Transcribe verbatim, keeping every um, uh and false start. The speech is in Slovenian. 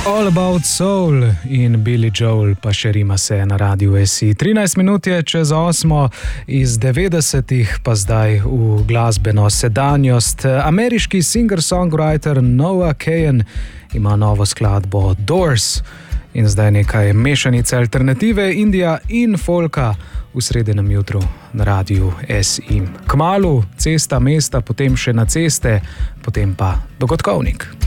All About Soul in Billy Joel pa še rima se na Radiu S I. trinajst minut je čez osmo iz devetdesetih, pa zdaj v glasbeno sedanjost. Ameriški singer-songwriter Noah Kahan ima novo skladbo Doors in zdaj nekaj mešanice alternative, indija in folka v sredinem jutru na Radiu S I. Kmalu cesta, mesta, potem še na ceste, potem pa dogodkovnik.